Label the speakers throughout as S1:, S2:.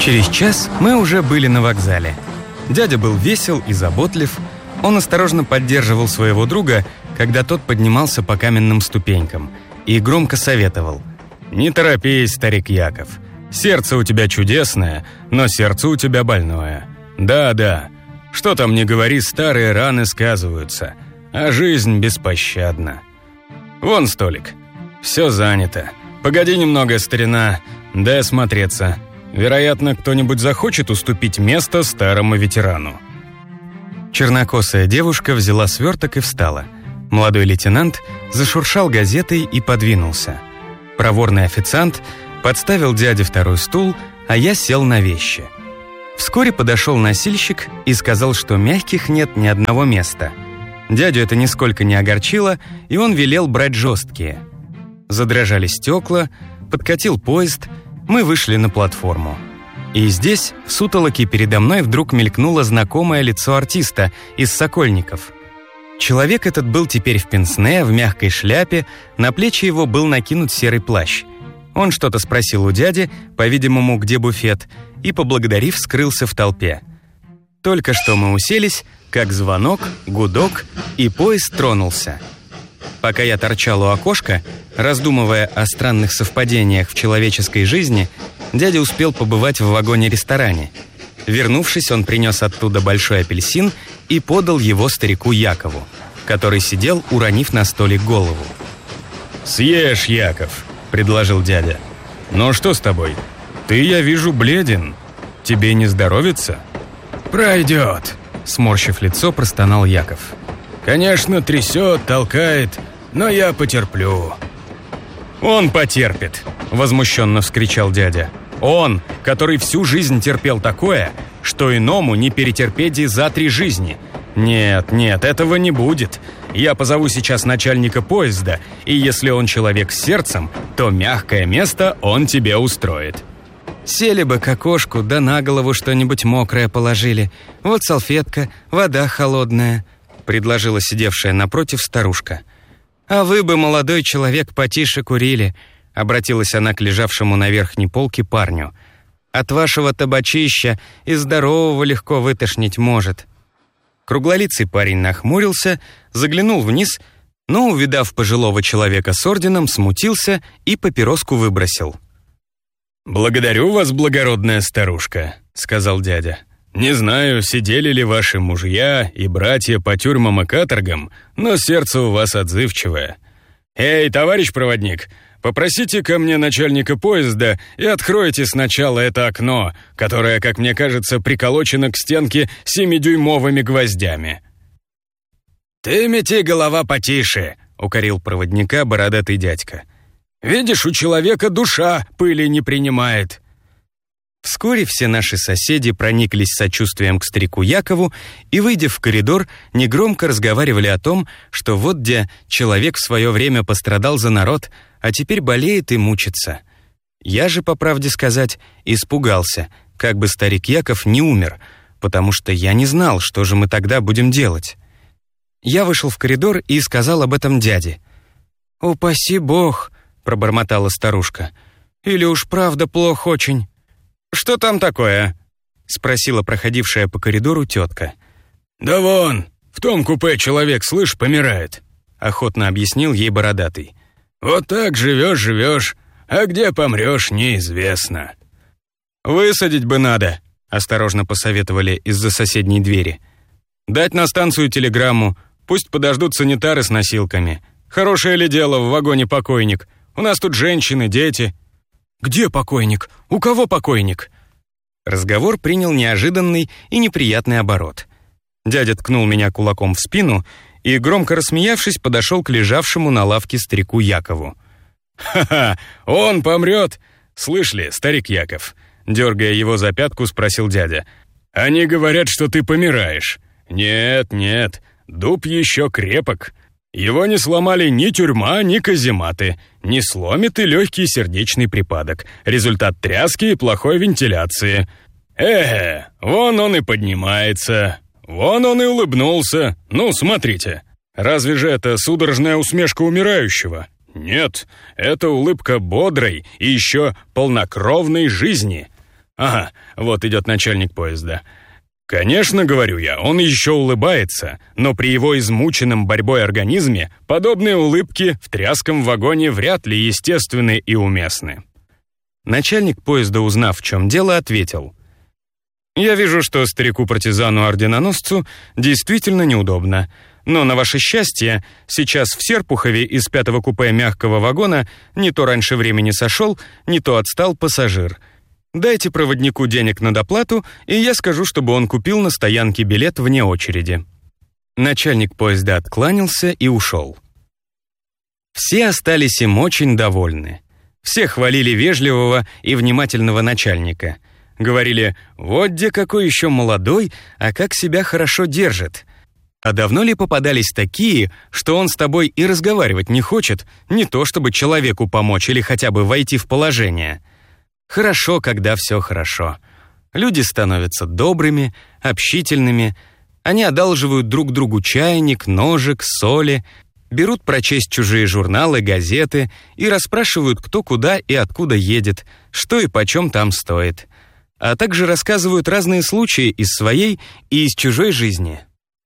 S1: Через час мы уже были на вокзале. Дядя был весел и заботлив. Он осторожно поддерживал своего друга, когда тот поднимался по каменным ступенькам, и громко советовал: «Не торопись, старик Яков. Сердце у тебя чудесное, но сердце у тебя больное. Да, что там ни говори, старые раны сказываются, а жизнь беспощадна. Вон столик. Все занято. Погоди немного, старина, дай осмотреться. Вероятно, кто-нибудь захочет уступить место старому ветерану». Чернокосая девушка взяла сверток и встала. Молодой лейтенант зашуршал газетой и подвинулся. Проворный официант подставил дяде второй стул, а я сел на вещи. Вскоре подошел носильщик и сказал, что мягких нет ни одного места. Дядю это нисколько не огорчило, и он велел брать жесткие. Задрожали стекла, подкатил поезд, мы вышли на платформу. И здесь, в сутолоке, передо мной вдруг мелькнуло знакомое лицо артиста из «Сокольников». Человек этот был теперь в пенсне, в мягкой шляпе, на плечи его был накинут серый плащ. Он что-то спросил у дяди, по-видимому, где буфет, и, поблагодарив, скрылся в толпе. Только что мы уселись, как звонок, гудок, и поезд тронулся. Пока я торчал у окошка, раздумывая о странных совпадениях в человеческой жизни, дядя успел побывать в вагоне-ресторане. Вернувшись, он принес оттуда большой апельсин и подал его старику Якову, который сидел, уронив на столик голову. «Съешь, Яков», — предложил дядя. «Но что с тобой? Ты, я вижу, бледен. Тебе не здоровится?» «Пройдет», — сморщив лицо, простонал Яков. «Конечно, трясет, толкает, но я потерплю». «Он потерпит», — возмущенно вскричал дядя. «Он, который всю жизнь терпел такое, что иному не перетерпеть и за 3 жизни. Нет, этого не будет. Я позову сейчас начальника поезда, и если он человек с сердцем, то мягкое место он тебе устроит». «Сели бы к окошку, да на голову что-нибудь мокрое положили. Вот салфетка, вода холодная», — предложила сидевшая напротив старушка. «А вы бы, молодой человек, потише курили», — обратилась она к лежавшему на верхней полке парню. «От вашего табачища и здорового легко вытошнить может». Круглолицый парень нахмурился, заглянул вниз, но, увидав пожилого человека с орденом, смутился и папироску выбросил. «Благодарю вас, благородная старушка», — сказал дядя. «Не знаю, сидели ли ваши мужья и братья по тюрьмам и каторгам, но сердце у вас отзывчивое. Эй, товарищ проводник, попросите ко мне начальника поезда и откройте сначала это окно, которое, как мне кажется, приколочено к стенке 7-дюймовыми гвоздями». «Ты мети, голова, потише», — укорил проводника бородатый дядька. «Видишь, у человека душа пыли не принимает». Вскоре все наши соседи прониклись сочувствием к старику Якову и, выйдя в коридор, негромко разговаривали о том, что вот где человек в свое время пострадал за народ, а теперь болеет и мучится. Я же, по правде сказать, испугался, как бы старик Яков не умер, потому что я не знал, что же мы тогда будем делать. Я вышел в коридор и сказал об этом дяде. «Упаси Бог», — пробормотала старушка. «Или уж правда плохо очень». «Что там такое?» — спросила проходившая по коридору тетка. «Да вон, в том купе человек, слышь, помирает», — охотно объяснил ей бородатый. «Вот так живешь, а где помрешь, неизвестно». «Высадить бы надо», — осторожно посоветовали из-за соседней двери. «Дать на станцию телеграмму, пусть подождут санитары с носилками. Хорошее ли дело в вагоне покойник? У нас тут женщины, дети». «Где покойник? У кого покойник?» Разговор принял неожиданный и неприятный оборот. Дядя ткнул меня кулаком в спину и, громко рассмеявшись, подошел к лежавшему на лавке старику Якову. «Ха-ха, он помрет! Слышь ли, старик Яков?» Дергая его за пятку, спросил дядя. «Они говорят, что ты помираешь. Нет, дуб еще крепок. Его не сломали ни тюрьма, ни казематы. Не сломит и легкий сердечный припадок. Результат тряски и плохой вентиляции. Вон он и поднимается. Вон он и улыбнулся. Ну, смотрите. Разве же это судорожная усмешка умирающего? Нет, это улыбка бодрой и еще полнокровной жизни.
S2: Ага, вот идет начальник поезда. Конечно, говорю я, он еще улыбается, но при его измученном борьбой организме подобные улыбки в тряском вагоне вряд ли естественны и уместны.
S1: Начальник поезда, узнав, в чем дело, ответил: «Я вижу, что старику-партизану-орденоносцу действительно неудобно, но, на ваше счастье, сейчас в Серпухове из 5-го купе мягкого вагона не то раньше времени сошел, не то отстал пассажир. Дайте проводнику денег на доплату, и я скажу, чтобы он купил на стоянке билет вне очереди». Начальник поезда откланялся и ушел. Все остались им очень довольны. Все хвалили вежливого и внимательного начальника. Говорили: «Вот где какой еще молодой, а как себя хорошо держит». А давно ли попадались такие, что он с тобой и разговаривать не хочет, не то чтобы человеку помочь или хотя бы войти в положение? Хорошо, когда все хорошо. Люди становятся добрыми, общительными. Они одалживают друг другу чайник, ножик, соли, берут прочесть чужие журналы, газеты и расспрашивают, кто куда и откуда едет, что и почем там стоит. А также рассказывают разные случаи из своей и из чужой жизни.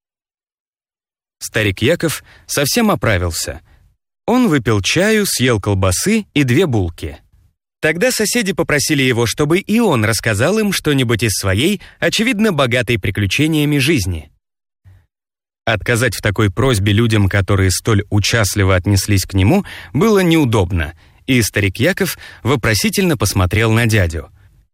S1: Старик Яков совсем оправился. Он выпил чаю, съел колбасы и 2 булки. Тогда соседи попросили его, чтобы и он рассказал им что-нибудь из своей, очевидно, богатой приключениями жизни. Отказать в такой просьбе людям, которые столь участливо отнеслись к нему, было неудобно, и старик Яков вопросительно посмотрел на дядю.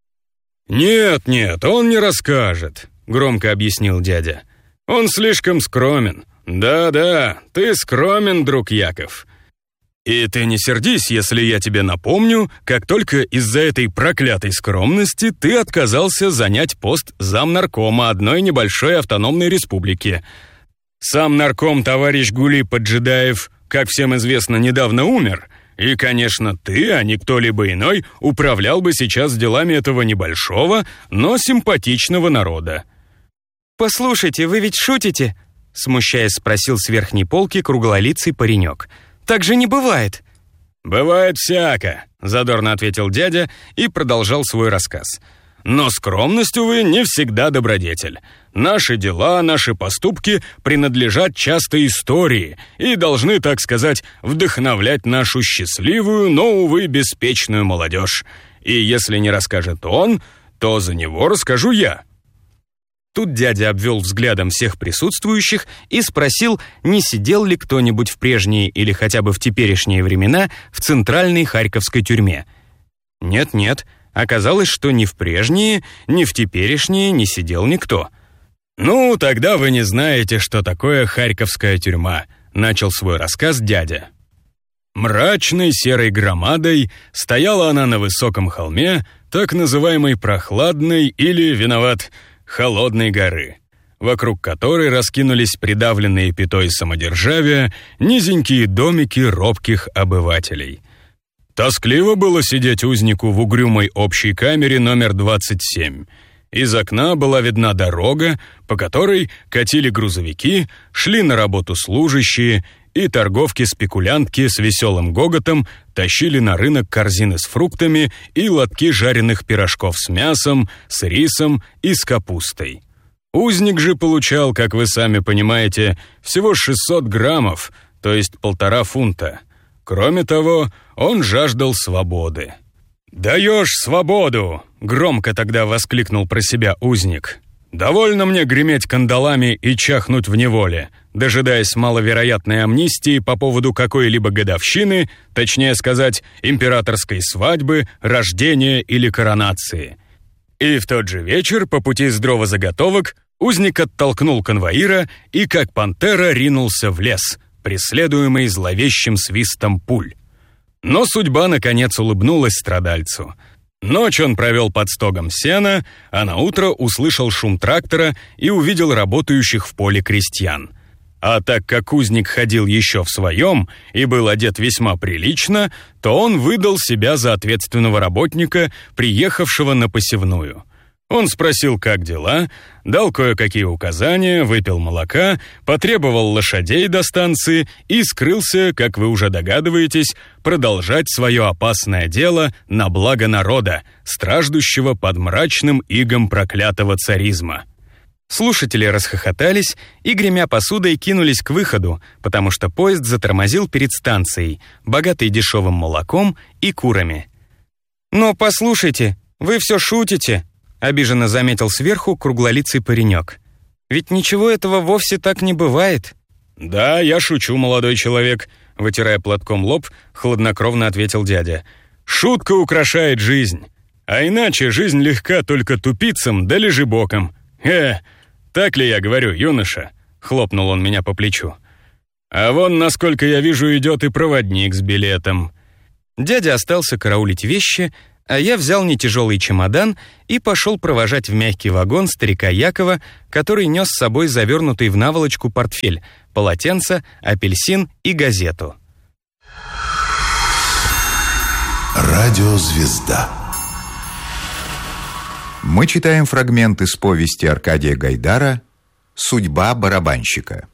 S2: «Нет, он не расскажет», — громко объяснил дядя. «Он слишком скромен. Да, ты скромен, друг Яков. И ты не сердись, если я тебе напомню, как только из-за этой проклятой скромности ты отказался занять пост замнаркома одной небольшой автономной республики. Сам нарком товарищ Гули Поджидаев, как всем известно, недавно умер, и, конечно, ты, а не кто-либо иной, управлял бы сейчас делами этого небольшого, но симпатичного народа».
S1: «Послушайте, вы ведь шутите?» — смущаясь, спросил с верхней полки круглолицый паренек. «Так же не бывает».
S2: «Бывает всяко», — задорно ответил дядя и продолжал свой рассказ. «Но скромность, увы, не всегда добродетель. Наши дела, наши поступки принадлежат часто истории и должны, так сказать, вдохновлять нашу счастливую, но, увы, беспечную молодежь. И если не расскажет он, то за него расскажу я».
S1: Тут дядя обвел взглядом всех присутствующих и спросил, не сидел ли кто-нибудь в прежние или хотя бы в теперешние времена в центральной харьковской тюрьме. Нет, оказалось, что ни в прежние, ни в теперешние не сидел никто.
S2: «Ну, тогда вы не знаете, что такое харьковская тюрьма», — начал свой рассказ дядя. Мрачной серой громадой стояла она на высоком холме, так называемой прохладной или, виноват, холодной горы, вокруг которой раскинулись придавленные пятой самодержавия низенькие домики робких обывателей. Тоскливо было сидеть узнику в угрюмой общей камере номер 27. Из окна была видна дорога, по которой катили грузовики, шли на работу служащие, и торговки-спекулянтки с веселым гоготом тащили на рынок корзины с фруктами и лотки жареных пирожков с мясом, с рисом и с капустой. Узник же получал, как вы сами понимаете, всего 600 граммов, то есть 1,5 фунта. Кроме того, он жаждал свободы. «Даешь свободу!» — громко тогда воскликнул про себя узник. «Довольно мне греметь кандалами и чахнуть в неволе, дожидаясь маловероятной амнистии по поводу какой-либо годовщины, точнее сказать, императорской свадьбы, рождения или коронации». И в тот же вечер, по пути с дровозаготовок, узник оттолкнул конвоира и, как пантера, ринулся в лес, преследуемый зловещим свистом пуль. Но судьба, наконец, улыбнулась страдальцу. Ночь он провел под стогом сена, а наутро услышал шум трактора и увидел работающих в поле крестьян. А так как узник ходил еще в своем и был одет весьма прилично, то он выдал себя за ответственного работника, приехавшего на посевную. Он спросил, как дела, дал кое-какие указания, выпил молока, потребовал лошадей до станции и скрылся, как вы уже догадываетесь, продолжать свое опасное дело на благо народа, страждущего под мрачным игом проклятого царизма.
S1: Слушатели расхохотались и, гремя посудой, кинулись к выходу, потому что поезд затормозил перед станцией, богатой дешевым молоком и курами. «Но послушайте, вы все шутите», — обиженно заметил сверху круглолицый паренек. «Ведь ничего этого вовсе так не бывает».
S2: «Да, я шучу, молодой человек», — вытирая платком лоб, хладнокровно ответил дядя. «Шутка украшает жизнь, а иначе жизнь легка только тупицам да лежебокам. Так ли я говорю, юноша?» — хлопнул он меня по плечу. «А вон, насколько я вижу, идет и проводник с билетом».
S1: Дядя остался караулить вещи, а я взял нетяжелый чемодан и пошел провожать в мягкий вагон старика Якова, который нес с собой завернутый в наволочку портфель, полотенце, апельсин и газету.
S3: Радиозвезда. Мы читаем фрагмент из повести Аркадия Гайдара «Судьба барабанщика».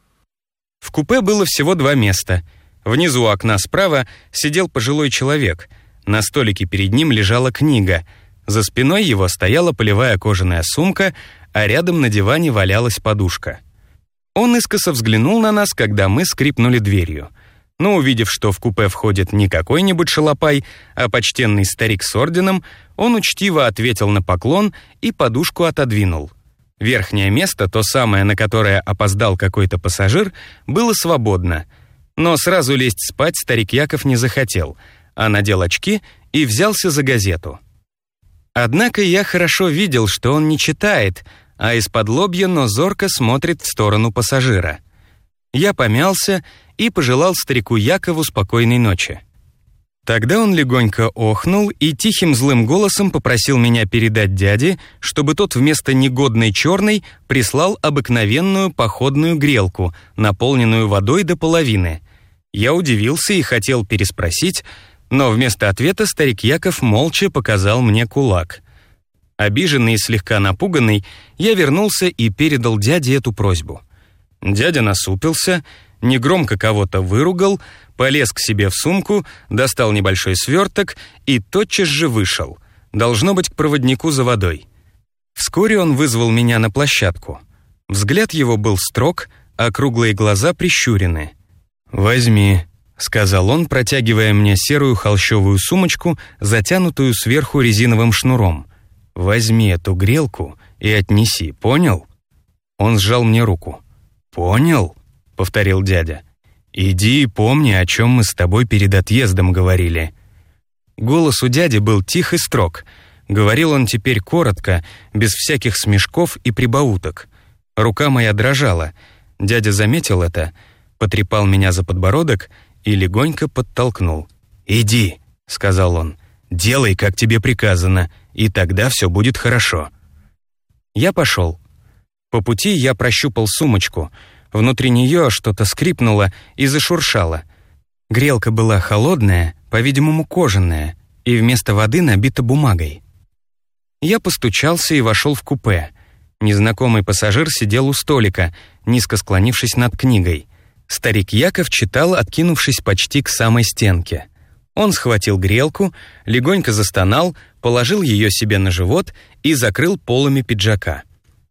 S1: В купе было всего 2 места. Внизу у окна справа сидел пожилой человек. На столике перед ним лежала книга. За спиной его стояла полевая кожаная сумка, а рядом на диване валялась подушка. Он искоса взглянул на нас, когда мы скрипнули дверью. Но, увидев, что в купе входит не какой-нибудь шалопай, а почтенный старик с орденом, он учтиво ответил на поклон и подушку отодвинул. Верхнее место, то самое, на которое опоздал какой-то пассажир, было свободно. Но сразу лезть спать старик Яков не захотел, а надел очки и взялся за газету. Однако я хорошо видел, что он не читает, а из-под лобья, но зорко смотрит в сторону пассажира. Я помялся и пожелал старику Якову спокойной ночи. Тогда он легонько охнул и тихим злым голосом попросил меня передать дяде, чтобы тот вместо негодной черной прислал обыкновенную походную грелку, наполненную водой до половины. Я удивился и хотел переспросить, но вместо ответа старик Яков молча показал мне кулак. Обиженный и слегка напуганный, я вернулся и передал дяде эту просьбу. Дядя насупился, негромко кого-то выругал, полез к себе в сумку, достал небольшой сверток и тотчас же вышел, должно быть, к проводнику за водой. Вскоре он вызвал меня на площадку. Взгляд его был строг, а круглые глаза прищурены. «Возьми», — сказал он, протягивая мне серую холщовую сумочку, затянутую сверху резиновым шнуром. «Возьми эту грелку и отнеси, понял?» Он сжал мне руку. «Понял?» — повторил дядя. «Иди и помни, о чем мы с тобой перед отъездом говорили». Голос у дяди был тих и строг. Говорил он теперь коротко, без всяких смешков и прибауток. Рука моя дрожала. Дядя заметил это, потрепал меня за подбородок и легонько подтолкнул. «Иди», — сказал он, — «делай, как тебе приказано, и тогда все будет хорошо». Я пошел. По пути я прощупал сумочку. Внутри нее что-то скрипнуло и зашуршало. Грелка была холодная, по-видимому, кожаная, и вместо воды набита бумагой. Я постучался и вошел в купе. Незнакомый пассажир сидел у столика, низко склонившись над книгой. Старик Яков читал, откинувшись почти к самой стенке. Он схватил грелку, легонько застонал, положил ее себе на живот и закрыл полами пиджака.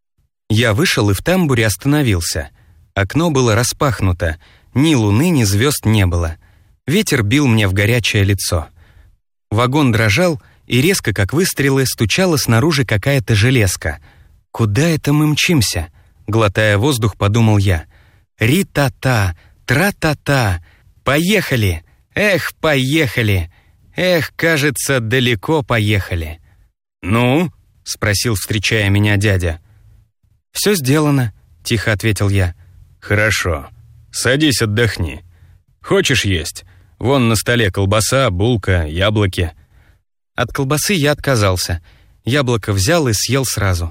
S1: Я вышел и в тамбуре остановился. Окно было распахнуто, ни луны, ни звезд не было. Ветер бил мне в горячее лицо. Вагон дрожал, и резко, как выстрелы, стучала снаружи какая-то железка. «Куда это мы мчимся?» Глотая воздух, подумал я. «Ри-та-та, тра-та-та! Поехали! Эх, поехали! Эх, кажется, далеко поехали!»
S2: «Ну?» —
S1: спросил, встречая меня дядя. «Все сделано», — тихо ответил я.
S2: «Хорошо. Садись, отдохни. Хочешь есть? Вон на столе колбаса, булка, яблоки».
S1: От колбасы я отказался. Яблоко взял и съел сразу.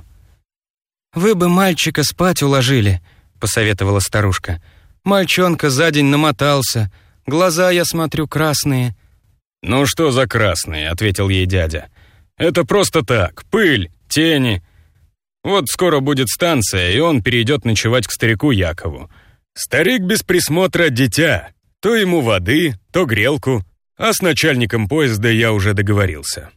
S1: «Вы бы мальчика спать уложили», — посоветовала старушка. «Мальчонка за день намотался. Глаза, я смотрю, красные».
S2: «Ну что за красные?» — ответил ей дядя. «Это просто так, пыль, тени. Вот скоро будет станция, и он перейдет ночевать к старику Якову. Старик без присмотра — дитя. То ему воды, то грелку, а с начальником поезда я уже договорился».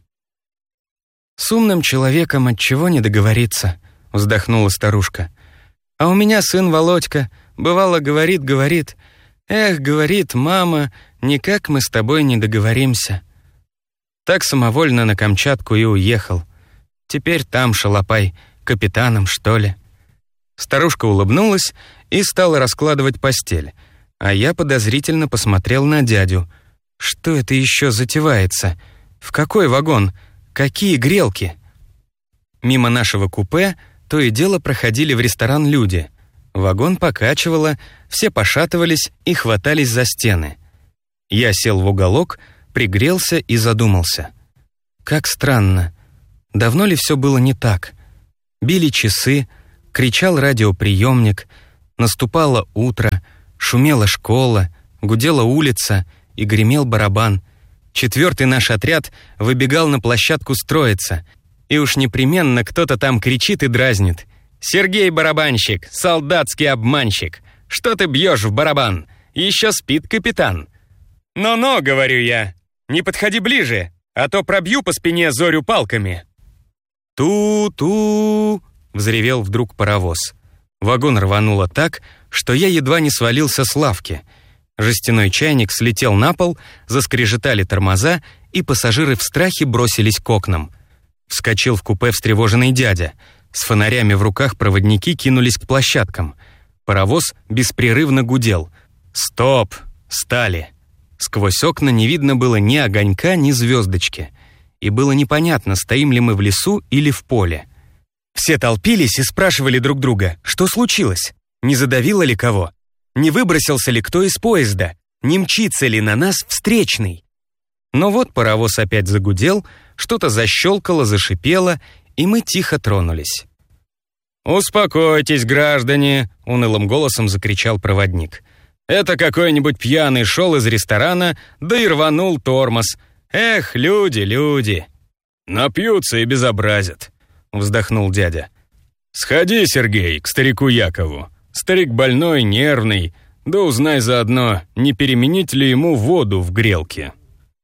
S1: «С умным человеком отчего не договориться?» — вздохнула старушка. «А у меня сын Володька, бывало, говорит, эх, говорит, мама, никак мы с тобой не договоримся». Так самовольно на Камчатку и уехал. Теперь там шалопай, капитаном, что ли». Старушка улыбнулась и стала раскладывать постель, а я подозрительно посмотрел на дядю. Что это еще затевается? В какой вагон? Какие грелки? Мимо нашего купе то и дело проходили в ресторан люди. Вагон покачивало, все пошатывались и хватались за стены. Я сел в уголок, пригрелся и задумался. Как странно. Давно ли все было не так? Били часы, кричал радиоприемник, наступало утро, шумела школа, гудела улица и гремел барабан. 4-й наш отряд выбегал на площадку строиться, и уж непременно кто-то там кричит и дразнит. «Сергей барабанщик, солдатский обманщик, что ты бьешь в барабан? Еще спит капитан». «Но-но», — говорю я, — «не подходи ближе, а то пробью по спине Зорю палками». «Ту-ту!» — взревел вдруг паровоз. Вагон рвануло так, что я едва не свалился с лавки. Жестяной чайник слетел на пол, заскрежетали тормоза, и пассажиры в страхе бросились к окнам. Вскочил в купе встревоженный дядя. С фонарями в руках проводники кинулись к площадкам. Паровоз беспрерывно гудел. «Стоп!» Стали. Сквозь окна не видно было ни огонька, ни звездочки. И было непонятно, стоим ли мы в лесу или в поле. Все толпились и спрашивали друг друга, что случилось, не задавило ли кого, не выбросился ли кто из поезда, не мчится ли на нас встречный. Но вот паровоз опять загудел, что-то защелкало, зашипело, и мы тихо тронулись. «Успокойтесь, граждане!» — унылым голосом закричал проводник. «Это какой-нибудь пьяный шел из ресторана, да и рванул тормоз. Эх, люди!» «Напьются и безобразят», — вздохнул дядя. «Сходи, Сергей, к старику Якову. Старик больной, нервный, да узнай заодно, не переменить ли ему воду в грелке».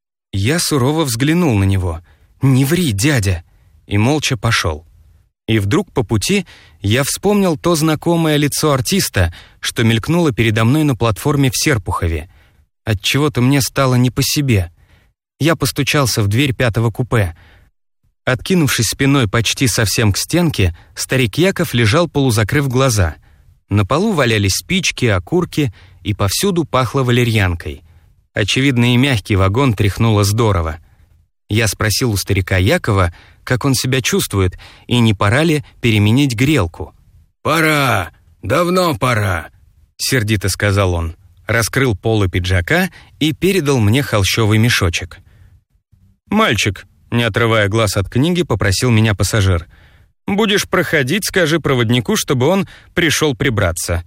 S1: Я сурово взглянул на него. «Не ври, дядя!» И молча пошел. И вдруг по пути я вспомнил то знакомое лицо артиста, что мелькнуло передо мной на платформе в Серпухове. Отчего-то мне стало не по себе. Я постучался в дверь 5-го купе. Откинувшись спиной почти совсем к стенке, старик Яков лежал, полузакрыв глаза. На полу валялись спички, окурки, и повсюду пахло валерьянкой. Очевидно, и мягкий вагон тряхнуло здорово. Я спросил у старика Якова, как он себя чувствует, и не пора ли переменить грелку. «Пора, давно пора», — сердито сказал он. Раскрыл полы пиджака и передал мне холщовый мешочек. «Мальчик», — не отрывая глаз от книги, попросил меня пассажир, «будешь проходить, скажи проводнику, чтобы он пришел прибраться».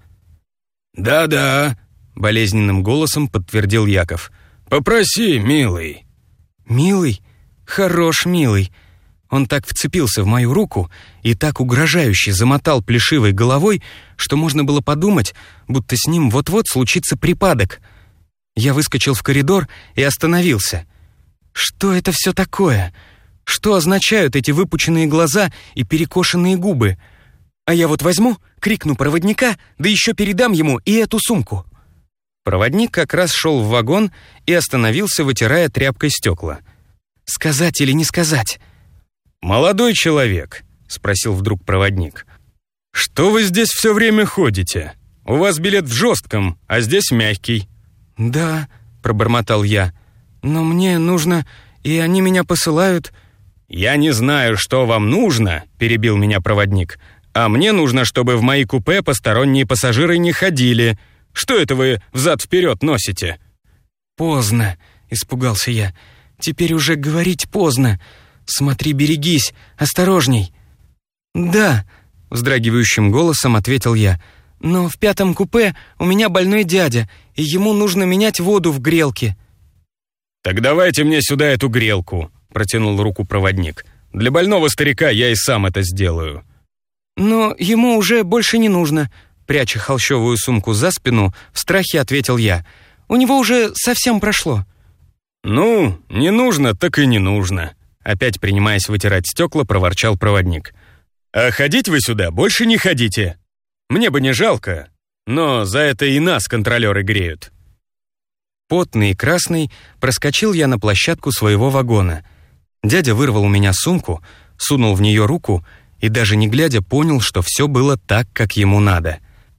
S1: «Да-да», — болезненным голосом подтвердил Яков. «Попроси, милый». «Милый? Хорош, милый». Он так вцепился в мою руку и так угрожающе замотал плешивой головой, что можно было подумать, будто с ним вот-вот случится припадок. Я выскочил в коридор и остановился. Что это все такое? Что означают эти выпученные глаза и перекошенные губы? А я вот возьму, крикну проводника, да еще передам ему и эту сумку. Проводник как раз шел в вагон и остановился, вытирая тряпкой стекла. «Сказать или не сказать?» «Молодой человек», — спросил вдруг проводник, — «что вы здесь все время ходите? У вас билет в жестком, а здесь мягкий». «Да», — пробормотал я, — «но мне нужно, и они меня посылают». «Я не знаю, что вам нужно», — перебил меня проводник, «а мне нужно, чтобы в мои купе посторонние пассажиры не ходили. Что это вы взад-вперед носите?» «Поздно», — испугался я, — «теперь уже говорить поздно. Смотри, берегись, осторожней». «Да», — вздрагивающим голосом ответил я, «но в 5-м купе у меня больной дядя, и ему нужно менять воду в грелке». «Так давайте мне сюда эту грелку», — протянул руку проводник. «Для больного старика я и сам это сделаю». «Но ему уже больше не нужно», — пряча холщовую сумку за спину, в страхе ответил я. «У него уже совсем прошло».
S2: «Ну, не нужно, так и не нужно», — опять принимаясь вытирать стекла, проворчал проводник. «А ходить вы сюда больше не ходите. Мне бы не жалко, но за это и нас контролеры греют».
S1: Потный и красный проскочил я на площадку своего вагона. Дядя вырвал у меня сумку, сунул в нее руку и, даже не глядя, понял, что все было так, как ему надо.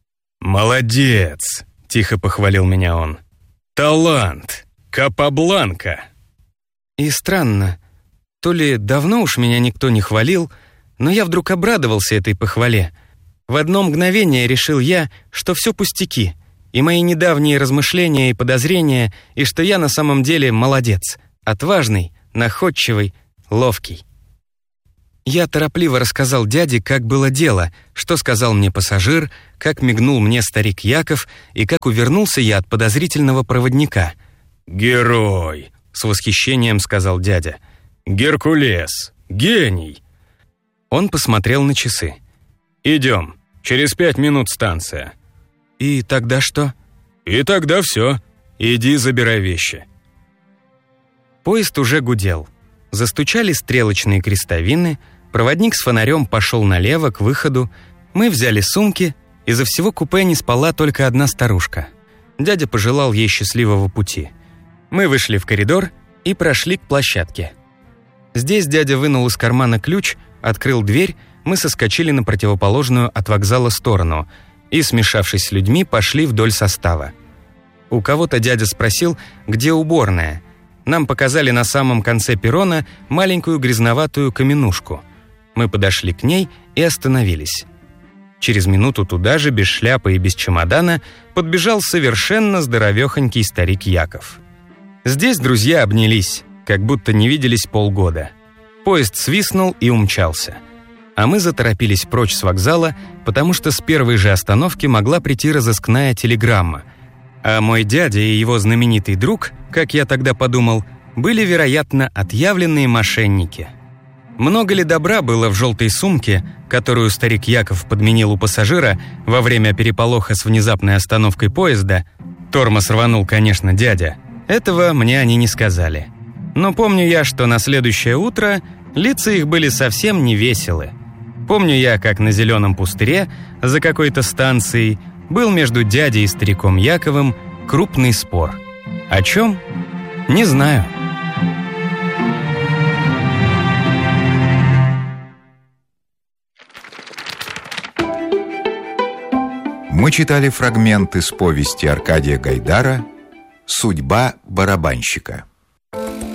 S2: «Молодец!» — тихо похвалил меня он. «Талант! Капабланка!»
S1: И странно, то ли давно уж меня никто не хвалил, но я вдруг обрадовался этой похвале. В одно мгновение решил я, что все пустяки, и мои недавние размышления и подозрения, и что я на самом деле молодец, отважный, находчивый, ловкий. Я торопливо рассказал дяде, как было дело, что сказал мне пассажир, как мигнул мне старик Яков и как увернулся я от подозрительного проводника.
S2: «Герой!» — с восхищением сказал дядя. «Геркулес! Гений!»
S1: Он посмотрел на часы.
S2: «Идем, через 5 минут станция».
S1: «И тогда что?»
S2: «И тогда все. Иди забирай вещи».
S1: Поезд уже гудел. Застучали стрелочные крестовины, проводник с фонарем пошел налево, к выходу. Мы взяли сумки, изо всего купе не спала только одна старушка. Дядя пожелал ей счастливого пути. Мы вышли в коридор и прошли к площадке. Здесь дядя вынул из кармана ключ, открыл дверь, мы соскочили на противоположную от вокзала сторону и, смешавшись с людьми, пошли вдоль состава. У кого-то дядя спросил, где уборная. Нам показали на самом конце перрона маленькую грязноватую каменушку. Мы подошли к ней и остановились. Через минуту туда же, без шляпы и без чемодана, подбежал совершенно здоровехонький старик Яков. Здесь друзья обнялись, как будто не виделись полгода. Поезд свистнул и умчался. А мы заторопились прочь с вокзала, потому что с первой же остановки могла прийти разыскная телеграмма. А мой дядя и его знаменитый друг, как я тогда подумал, были, вероятно, отъявленные мошенники. Много ли добра было в желтой сумке, которую старик Яков подменил у пассажира во время переполоха с внезапной остановкой поезда? Тормоз рванул, конечно, дядя. Этого мне они не сказали. Но помню я, что на следующее утро лица их были совсем не веселы. Помню я, как на зеленом пустыре за какой-то станцией был между дядей и стариком Яковым крупный спор. О чем? Не знаю.
S3: Мы читали фрагмент из повести Аркадия Гайдара «Судьба барабанщика».